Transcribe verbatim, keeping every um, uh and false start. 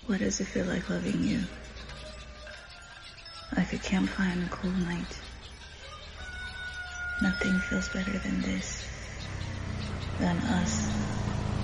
What does it feel like loving you? Like a campfire on a cold night. Nothing feels better than this, than us.